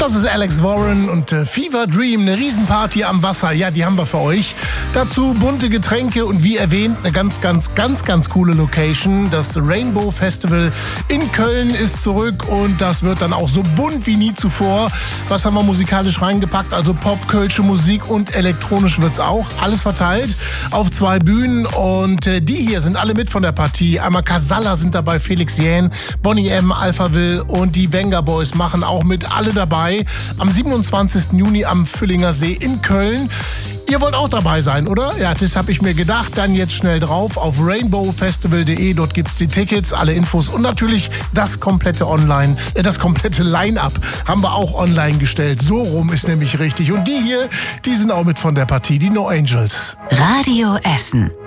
Das ist Alex Warren und Fever Dream, eine Riesenparty am Wasser. Ja, die haben wir für euch. Dazu bunte Getränke und wie erwähnt, eine ganz coole Location. Das Rainbow Festival in Köln ist zurück und das wird dann auch so bunt wie nie zuvor. Was haben wir musikalisch reingepackt? Also Pop, kölsche Musik und elektronisch wird's auch. Alles verteilt auf 2 Bühnen und die hier sind alle mit von der Partie. Einmal Casalla sind dabei, Felix Jähn, Bonnie M, Alphaville und die Venga Boys machen auch mit, alle dabei. Am 27. Juni am Füllinger See in Köln. Ihr wollt auch dabei sein, oder? Ja, das habe ich mir gedacht. Dann jetzt schnell drauf auf rainbowfestival.de. Dort gibt's die Tickets, alle Infos und natürlich das komplette Line-Up haben wir auch online gestellt. So rum ist nämlich richtig. Und die hier, die sind auch mit von der Partie, die No Angels. Radio Essen.